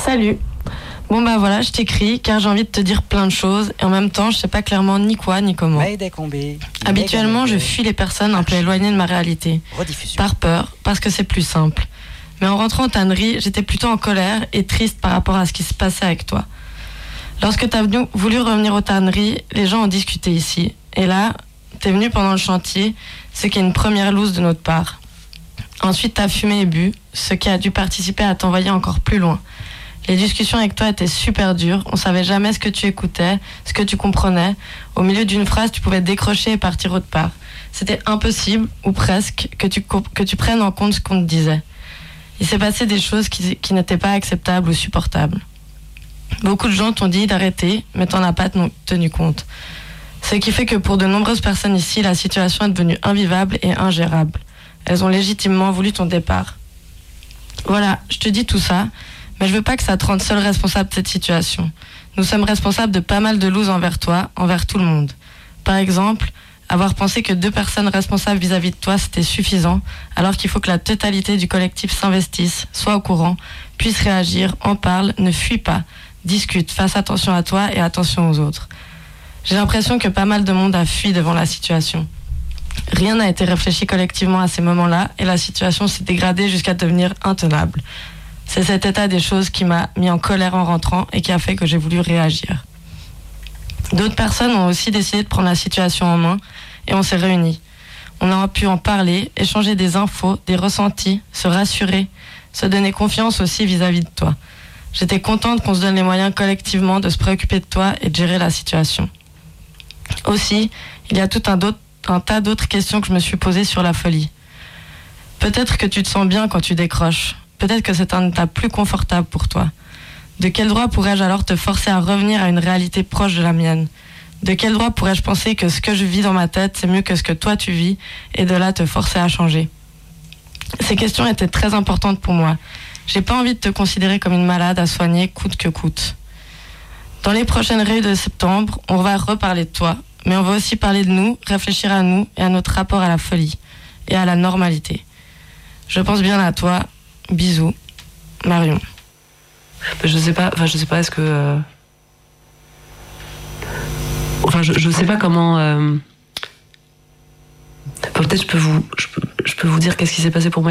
Salut. Bon bah voilà, je t'écris car j'ai envie de te dire plein de choses et en même temps je sais pas clairement ni quoi ni comment. Habituellement je fuis les personnes un peu éloignées de ma réalité. Par peur, parce que c'est plus simple. Mais en rentrant en tannerie, j'étais plutôt en colère et triste par rapport à ce qui se passait avec toi. Lorsque t'as voulu revenir aux tanneries, les gens ont discuté ici. Et là, t'es venu pendant le chantier, ce qui est une première loose de notre part. Ensuite t'as fumé et bu, ce qui a dû participer à t'envoyer encore plus loin. Les discussions avec toi étaient super dures. On savait jamais ce que tu écoutais, ce que tu comprenais. Au milieu d'une phrase, tu pouvais décrocher et partir autre part. C'était impossible, ou presque, que tu prennes en compte ce qu'on te disait. Il s'est passé des choses qui n'étaient pas acceptables ou supportables. Beaucoup de gens t'ont dit d'arrêter, mais t'en as pas tenu compte. Ce qui fait que pour de nombreuses personnes ici, la situation est devenue invivable et ingérable. Elles ont légitimement voulu ton départ. Voilà, je te dis tout ça, mais je veux pas que ça te rende seul responsable de cette situation. Nous sommes responsables de pas mal de looses envers toi, envers tout le monde. Par exemple, avoir pensé que 2 personnes responsables vis-à-vis de toi, c'était suffisant, alors qu'il faut que la totalité du collectif s'investisse, soit au courant, puisse réagir, en parle, ne fuit pas, discute, fasse attention à toi et attention aux autres. J'ai l'impression que pas mal de monde a fui devant la situation. Rien n'a été réfléchi collectivement à ces moments-là et la situation s'est dégradée jusqu'à devenir intenable. C'est cet état des choses qui m'a mis en colère en rentrant et qui a fait que j'ai voulu réagir. D'autres personnes ont aussi décidé de prendre la situation en main et on s'est réunis. On a pu en parler, échanger des infos, des ressentis, se rassurer, se donner confiance aussi vis-à-vis de toi. J'étais contente qu'on se donne les moyens collectivement de se préoccuper de toi et de gérer la situation. Aussi, il y a tout un tas d'autres questions que je me suis posées sur la folie. Peut-être que tu te sens bien quand tu décroches. Peut-être que c'est un état plus confortable pour toi. De quel droit pourrais-je alors te forcer à revenir à une réalité proche de la mienne ? De quel droit pourrais-je penser que ce que je vis dans ma tête, c'est mieux que ce que toi tu vis, et de là te forcer à changer ? Ces questions étaient très importantes pour moi. J'ai pas envie de te considérer comme une malade à soigner coûte que coûte. Dans les prochaines réunions de septembre, on va reparler de toi, mais on va aussi parler de nous, réfléchir à nous et à notre rapport à la folie et à la normalité. Je pense bien à toi. Bisous, Marion. Je sais pas, est-ce que... je sais pas comment... Peut-être je peux vous dire qu'est-ce qui s'est passé pour moi.